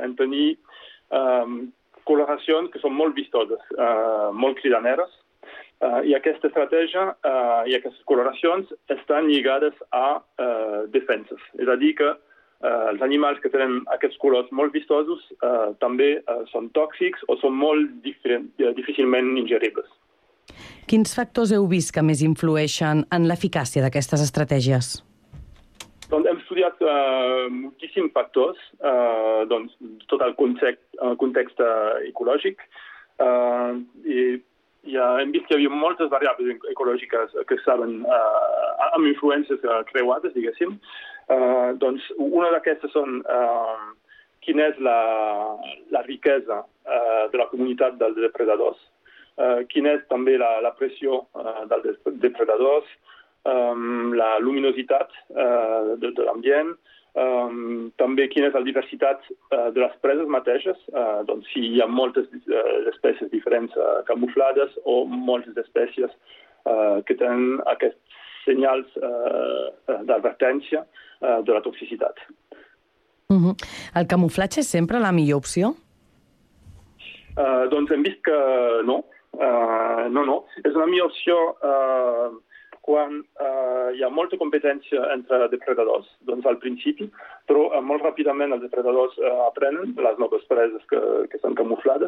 en tenir coloracions que són molt vistoses, molt cridaneres, i aquesta estratègia i aquestes coloracions estan lligades a defenses. És a dir, que els animals que tenen aquests colors molt vistosos també són tòxics o són molt difícilment ingeribles. Quins factors heu vist que més influeixen en l'eficàcia d'aquestes estratègies? Doncs hem estudiat moltíssims factors, tot el context ecològic, i hem vist que hi havia moltes variables ecològiques que estaven amb influències creuades, diguéssim. Doncs una d'aquestes són quina és la riquesa de la comunitat dels depredadors, quina és també la pressió dels depredadors, la luminositat de l'ambient, també quina és la diversitat de les preses mateixes, doncs si hi ha moltes espècies diferents camuflades o moltes espècies que tenen aquests senyals d'advertència de la toxicitat. El camuflatge és sempre la millor opció? Doncs hem vist que no. No. És una millor opció quan hi ha molta competència entre depredadors, doncs al principi, però molt ràpidament els depredadors aprenen les noves preses que són camuflades.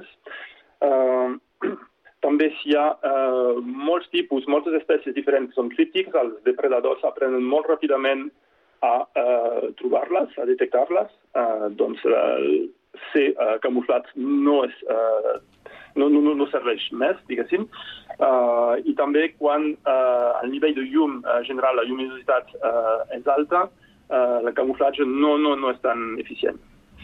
També si hi ha molts tipus, moltes espècies diferents que són críptiques, els depredadors aprenen molt ràpidament a trobar-les, a detectar-les. Doncs ser camuflats no serveix més, diguéssim. I també quan el nivell de llum general, la lluminositat és alta, el camuflatge no és tan eficient.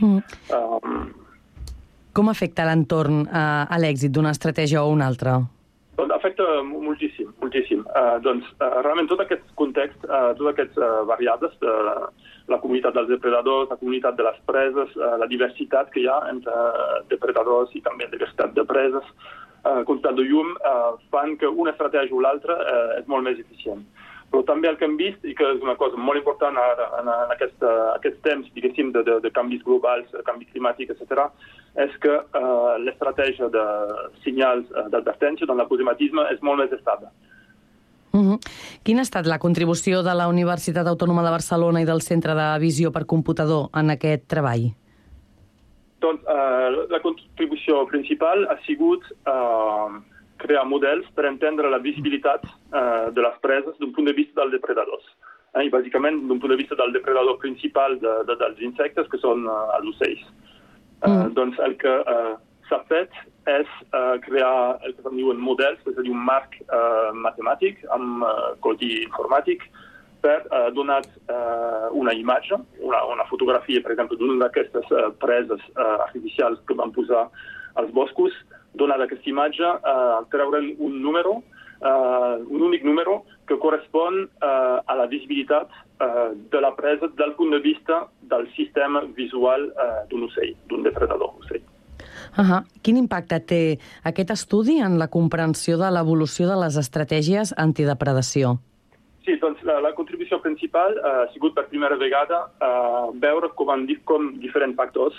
Com afecta l'entorn a l'èxit d'una estratègia o una altra? Doncs afecta moltíssim. Doncs realment tot aquest context, totes aquestes variables, la comunitat dels depredadors, la comunitat de les preses, la diversitat que hi ha entre depredadors i també la diversitat de preses, quantitat de llum, fan que una estratègia o l'altra és molt més eficient. Però també el que hem vist, i que és una cosa molt important ara en aquests temps, diguéssim, de canvis globals, canvi climàtic, etc., és que l'estratègia de senyals d'advertència, doncs l'aproximatisme, és molt més estable. Quina ha estat la contribució de la Universitat Autònoma de Barcelona i del Centre de Visió per Computador en aquest treball? Doncs la contribució principal ha sigut crear models per entendre la visibilitat de les preses d'un punt de vista dels depredadors. I bàsicament d'un punt de vista del depredador principal dels insectes, que són els ocells. Doncs el que s'ha fet és crear el que se'n diuen models, és a dir, un marc matemàtic amb codi informàtic, per donar una imatge, una fotografia, per exemple, d'una d'aquestes preses artificials que van posar als boscos, donar aquesta imatge, treure'n un número, un únic número que correspon a la visibilitat de la presa del punt de vista del sistema visual d'un ocell, d'un depredador ocell. Quin impacte té aquest estudi en la comprensió de l'evolució de les estratègies antidepredació? Sí, doncs la contribució principal ha sigut per primera vegada veure com diferents factors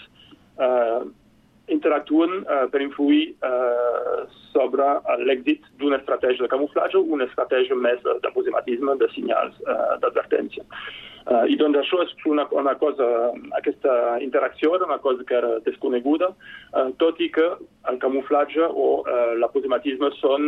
interactuen per influir sobre l'èxit d'una estratègia de camuflatge o una estratègia més d'aproximatisme, de senyals d'advertència. I doncs això és una cosa, aquesta interacció era una cosa que era desconeguda, tot i que el camuflatge o l'aproximatisme són,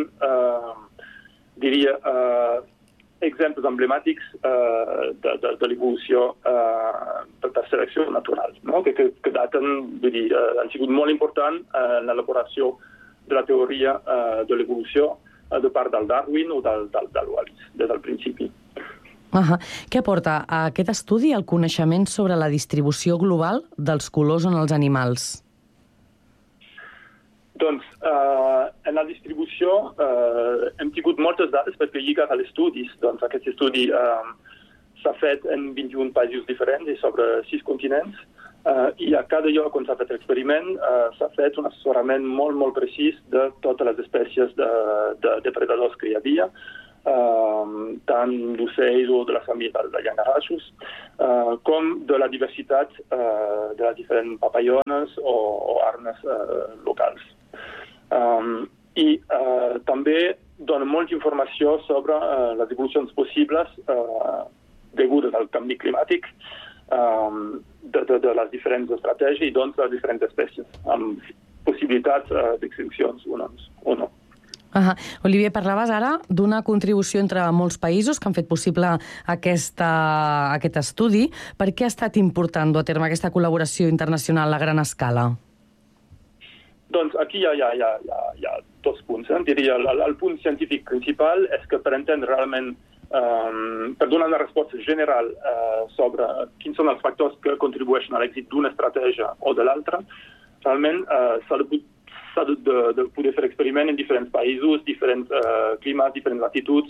diria, exemples emblemàtics de l'evolució de selecció natural, que daten, vull dir, han sigut molt important en l'elaboració de la teoria de l'evolució de part del Darwin o del Wallace, des del principi. Què aporta a aquest estudi el coneixement sobre la distribució global dels colors en els animals? Doncs, en la distribució hem tingut moltes dades perquè lligat a l'estudis. Doncs aquest estudi s'ha fet en 21 països diferents i sobre 6 continents. I a cada lloc on s'ha fet l'experiment s'ha fet un assessorament molt, molt precís de totes les espècies de depredadors que hi havia, tant d'ocells o de la família de llangardaixos, com de la diversitat de les diferents papallones o arnes locals. I també dona molta informació sobre les evolucions possibles degudes al canvi climàtic de les diferents estratègies i doncs les diferents espècies, amb possibilitats d'extincions o no. Olivier, parlaves ara d'una contribució entre molts països que han fet possible aquest estudi. Per què ha estat important dur a terme aquesta col·laboració internacional a gran escala? Doncs aquí hi ha dos punts. Diria, el punt científic principal és que per entendre realment, per donar una resposta general sobre quins són els factors que contribueixen a l'èxit d'una estratègia o de l'altra, realment s'ha de poder fer experiments en diferents països, diferents climats, diferents latituds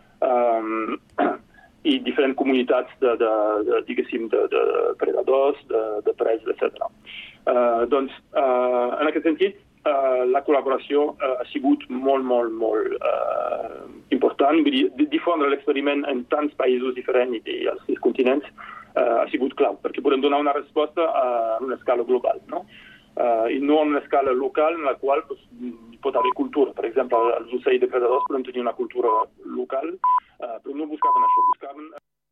i diferents comunitats de predadors, de preses, etc. Doncs, en aquest sentit, la col·laboració ha sigut molt important. Vull dir, difondre l'experiment en tants països diferents i als 6 continents ha sigut clau, perquè podem donar una resposta a una escala global, no? I no en una escala local en la qual hi pot haver cultura. Per exemple, els ocells depredadors poden tenir una cultura local, però no buscaven això, buscaven...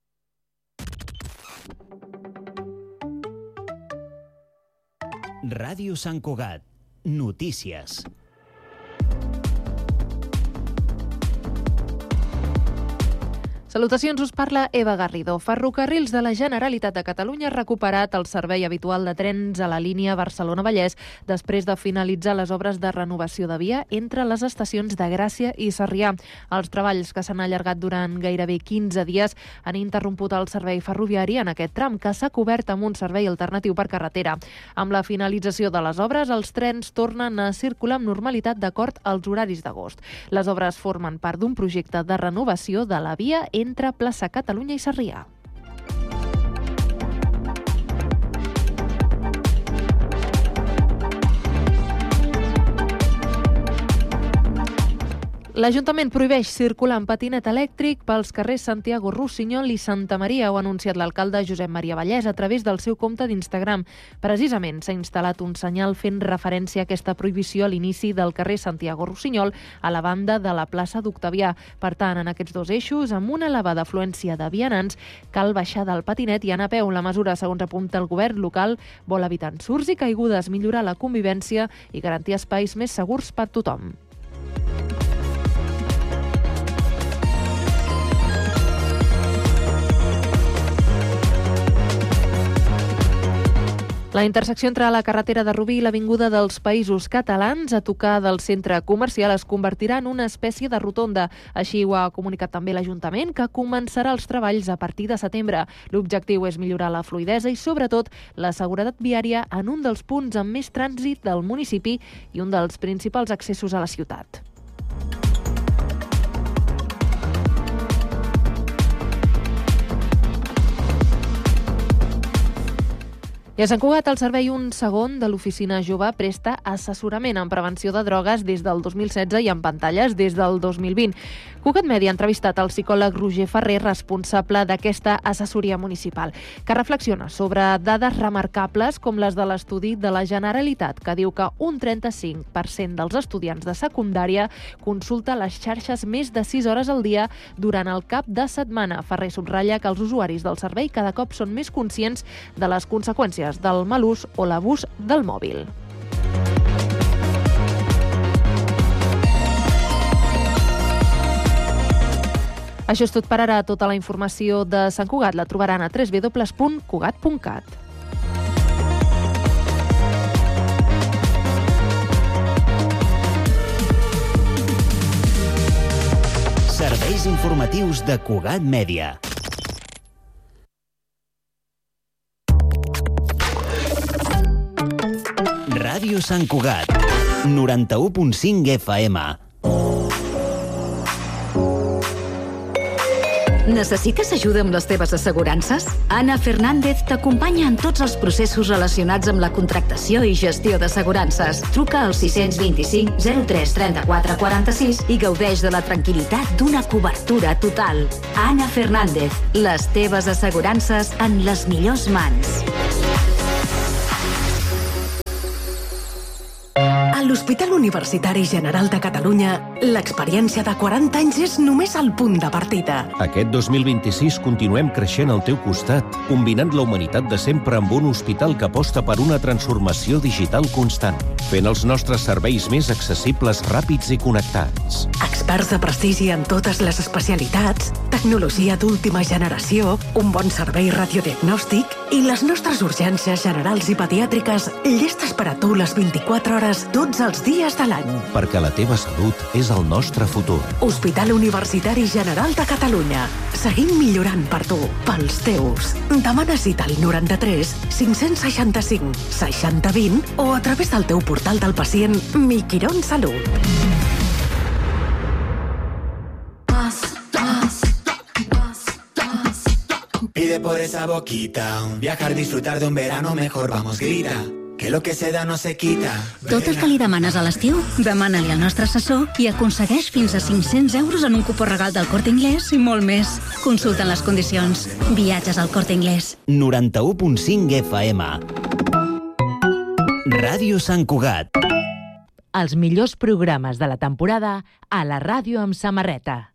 Ràdio Sant Cugat. Notícies. Salutacions, us parla Eva Garrido. Ferrocarrils de la Generalitat de Catalunya ha recuperat el servei habitual de trens a la línia Barcelona-Vallès després de finalitzar les obres de renovació de via entre les estacions de Gràcia i Sarrià. Els treballs, que s'han allargat durant gairebé 15 dies, han interromput el servei ferroviari en aquest tram, que s'ha cobert amb un servei alternatiu per carretera. Amb la finalització de les obres, els trens tornen a circular amb normalitat d'acord als horaris d'agost. Les obres formen part d'un projecte de renovació de la via entre Plaça Catalunya i Sarrià. L'Ajuntament prohibeix circular en patinet elèctric pels carrers Santiago Rossinyol i Santa Maria, ho ha anunciat l'alcalde Josep Maria Vallès a través del seu compte d'Instagram. Precisament s'ha instal·lat un senyal fent referència a aquesta prohibició a l'inici del carrer Santiago Rossinyol, a la banda de la plaça d'Octavià. Per tant, en aquests dos eixos, amb una elevada afluència de vianants, cal baixar del patinet i anar a peu. La mesura, segons apunta el govern local, vol evitar ensurts i caigudes, millorar la convivència i garantir espais més segurs per a tothom. La intersecció entre la carretera de Rubí i l'Avinguda dels Països Catalans, a tocar del centre comercial, es convertirà en una espècie de rotonda. Així ho ha comunicat també l'Ajuntament, que començarà els treballs a partir de setembre. L'objectiu és millorar la fluïdesa i, sobretot, la seguretat viària en un dels punts amb més trànsit del municipi i un dels principals accessos a la ciutat. I a Sant Cugat, el servei Un Segon de l'Oficina Jove presta assessorament en prevenció de drogues des del 2016 i en pantalles des del 2020. Cugat Mèdia ha entrevistat el psicòleg Roger Ferrer, responsable d'aquesta assessoria municipal, que reflexiona sobre dades remarcables com les de l'estudi de la Generalitat, que diu que un 35% dels estudiants de secundària consulta les xarxes més de 6 hores al dia durant el cap de setmana. Ferrer subratlla que els usuaris del servei cada cop són més conscients de les conseqüències del mal ús o l'abús del mòbil. Això és tot per ara. Tota la informació de Sant Cugat la trobaran a www.cugat.cat. Serveis informatius de Cugat Mèdia. Ràdio Sant Cugat, 91.5 FM. Necessites ajuda amb les teves assegurances? Ana Fernández t'acompanya en tots els processos relacionats amb la contractació i gestió d'assegurances. Truca al 625 03 34 46 i gaudeix de la tranquil·litat d'una cobertura total. Ana Fernández, les teves assegurances en les millors mans. A l'Hospital Universitari General de Catalunya, l'experiència de 40 anys és només el punt de partida. Aquest 2026 continuem creixent al teu costat, combinant la humanitat de sempre amb un hospital que aposta per una transformació digital constant, fent els nostres serveis més accessibles, ràpids i connectats. Experts de prestigi en totes les especialitats, tecnologia d'última generació, un bon servei radiodiagnòstic i les nostres urgències generals i pediàtriques llestes per a tu les 24 hores tots els dies de l'any. Perquè la teva salut és el nostre futur. Hospital Universitari General de Catalunya. Seguim millorant per tu, pels teus. Demana cita al 93 565 60 20 o a través del teu portal del pacient Mi Quirón Salut. Pide por esa boquita, viajar, disfrutar de un verano mejor, vamos, grita. Que lo que se da no se quita. Tot el que li demanes a l'estiu, demana-li al nostre assessor i aconsegueix fins a 500 euros en un cupó regal del Corte Inglés i molt més. Consulta les condicions. Viatges al Corte Inglés. 91.5 FM. Ràdio Sant Cugat. Els millors programes de la temporada a la ràdio amb samarreta.